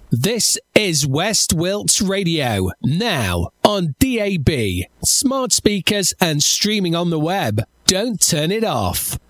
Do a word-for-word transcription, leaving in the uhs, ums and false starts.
This is West Wilts Radio, now on D A B, smart speakers and streaming on the web. Don't turn it off.